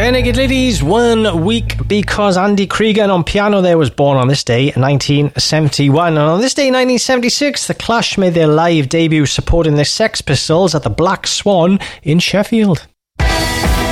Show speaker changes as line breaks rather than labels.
Renegade Ladies, 1 week, because Andy Cregan on piano there was born on this day, 1971. And on this day, 1976, The Clash made their live debut supporting the Sex Pistols at the Black Swan in Sheffield.